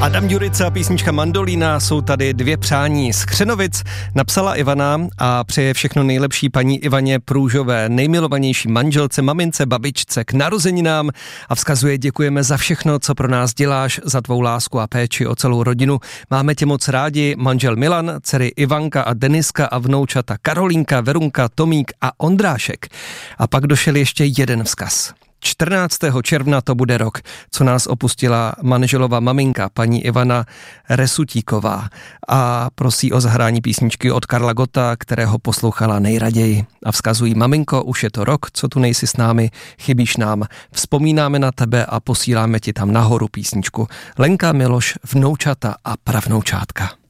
Adam Ďurica a písnička Mandolína jsou tady dvě přání. Z Křenovic napsala Ivana a přeje všechno nejlepší paní Ivaně Průžové, nejmilovanější manželce, mamince, babičce k narozeninám a vzkazuje: děkujeme za všechno, co pro nás děláš, za tvou lásku a péči o celou rodinu. Máme tě moc rádi, manžel Milan, dcery Ivanka a Deniska a vnoučata Karolínka, Verunka, Tomík a Ondrášek. A pak došel ještě jeden vzkaz. 14. června to bude rok, co nás opustila manželova maminka, paní Ivana Resutíková, a prosí o zahrání písničky od Karla Gotta, kterého poslouchala nejraději. A vzkazují: maminko, už je to rok, co tu nejsi s námi, chybíš nám, vzpomínáme na tebe a posíláme ti tam nahoru písničku. Lenka, Miloš, vnoučata a pravnoučátka.